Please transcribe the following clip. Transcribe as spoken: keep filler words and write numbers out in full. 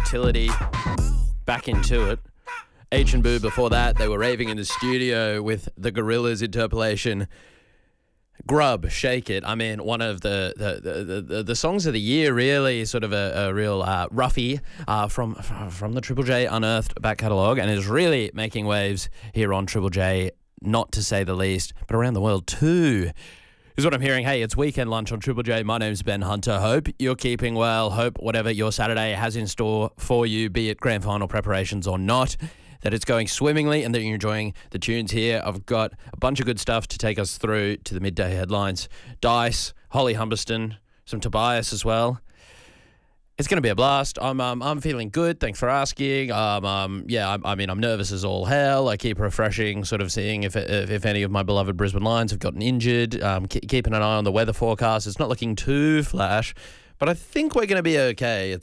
Utility, Back Into It. H and Boo before that, they were raving in the studio with the Gorillaz interpolation. Grub, Shake It. I mean, one of the the, the, the, the songs of the year, really, sort of a, a real uh, roughie uh, from from the Triple J Unearthed back catalogue, and is really making waves here on Triple J, not to say the least, but around the world too. Is what I'm hearing. Hey, it's Weekend Lunch on Triple J. My name's Ben Hunter. Hope you're keeping well. Hope whatever your Saturday has in store for you, be it grand final preparations or not, that it's going swimmingly and that you're enjoying the tunes here. I've got a bunch of good stuff to take us through to the midday headlines. Dice, Holly Humberston, some Tobias as well. It's going to be a blast. I'm um, I'm feeling good. Thanks for asking. Um, um yeah, I, I mean, I'm nervous as all hell. I keep refreshing, sort of seeing if if, if any of my beloved Brisbane Lions have gotten injured. Um, keep, keeping an eye on the weather forecast. It's not looking too flash, but I think we're going to be okay. It's